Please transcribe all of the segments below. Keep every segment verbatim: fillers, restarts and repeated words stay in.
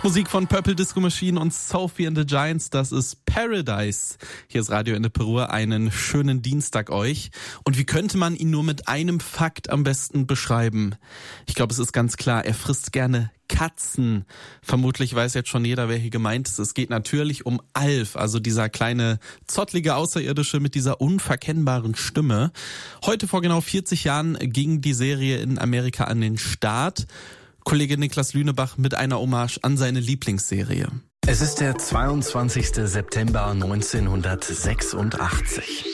Musik von Purple Disco Machine und Sophie and the Giants, das ist Paradise. Hier ist Radio Enneperuhr, einen schönen Dienstag euch. Und wie könnte man ihn nur mit einem Fakt am besten beschreiben? Ich glaube, es ist ganz klar, er frisst gerne Katzen. Vermutlich weiß jetzt schon jeder, wer hier gemeint ist. Es geht natürlich um Alf, also dieser kleine, zottlige Außerirdische mit dieser unverkennbaren Stimme. Heute vor genau vierzig Jahren ging die Serie in Amerika an den Start. Kollege Niklas Lünebach mit einer Hommage an seine Lieblingsserie. Es ist der zweiundzwanzigster September neunzehnhundertsechsundachtzig.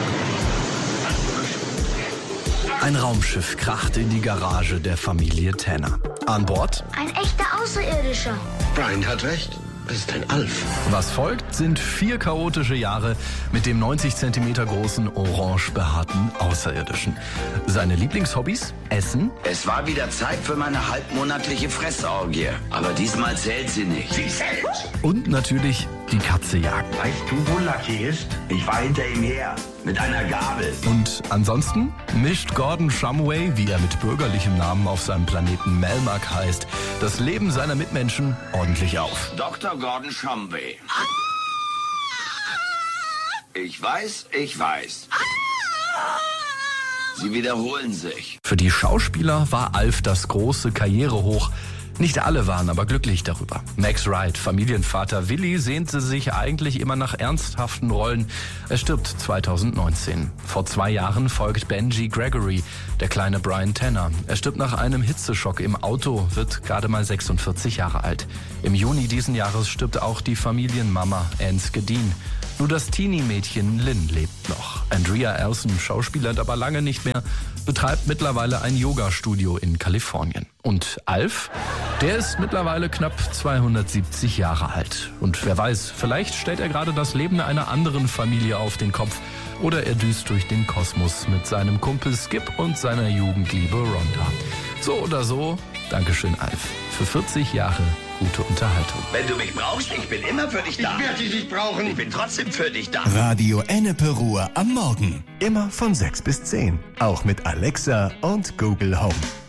Ein Raumschiff kracht in die Garage der Familie Tanner. An Bord ein echter Außerirdischer. Brian hat recht. Das ist ein Alf. Was folgt, sind vier chaotische Jahre mit dem neunzig Zentimeter großen, orange behaarten Außerirdischen. Seine Lieblingshobbys? Essen. Es war wieder Zeit für meine halbmonatliche Fressorgie. Aber diesmal zählt sie nicht. Sie zählt! Und natürlich die Katze jagen. Weißt du, wo Lucky ist? Ich war hinter ihm her. Mit einer Gabel. Und ansonsten mischt Gordon Shumway, wie er mit bürgerlichem Namen auf seinem Planeten Melmac heißt, das Leben seiner Mitmenschen ordentlich auf. Doktor Gordon Shumway. Ich weiß, ich weiß. Sie wiederholen sich. Für die Schauspieler war Alf das große Karrierehoch. Nicht alle waren aber glücklich darüber. Max Wright, Familienvater Willi, sehnte sich eigentlich immer nach ernsthaften Rollen. Er stirbt zweitausendneunzehn. Vor zwei Jahren folgt Benji Gregory, der kleine Brian Tanner. Er stirbt nach einem Hitzeschock im Auto, wird gerade mal sechsundvierzig Jahre alt. Im Juni diesen Jahres stirbt auch die Familienmama Anske Dean. Nur das Teenie-Mädchen Lynn lebt noch. Andrea Elson, schauspielert aber lange nicht mehr, betreibt mittlerweile ein Yoga-Studio in Kalifornien. Und Alf? Der ist mittlerweile knapp zweihundertsiebzig Jahre alt. Und wer weiß, vielleicht stellt er gerade das Leben einer anderen Familie auf den Kopf. Oder er düst durch den Kosmos mit seinem Kumpel Skip und seiner Jugendliebe Rhonda. So oder so, Dankeschön Alf. Für vierzig Jahre gute Unterhaltung. Wenn du mich brauchst, ich bin immer für dich da. Ich werde dich nicht brauchen. Ich bin trotzdem für dich da. Radio Enneperuhr am Morgen. Immer von sechs bis zehn. Auch mit Alexa und Google Home.